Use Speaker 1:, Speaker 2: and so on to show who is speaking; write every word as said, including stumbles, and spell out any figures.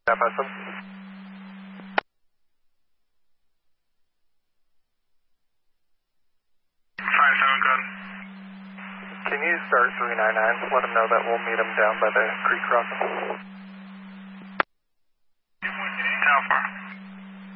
Speaker 1: Five seven. Five seven, good. Can you start three nine nine? Let them know that we'll meet them down by the creek crossing.